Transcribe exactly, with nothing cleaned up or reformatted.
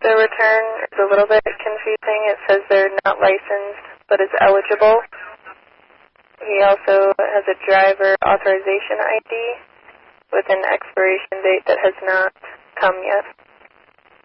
The return is a little bit confusing. It says they're not licensed, but is eligible. He also has a driver authorization I D with an expiration date that has not come yet.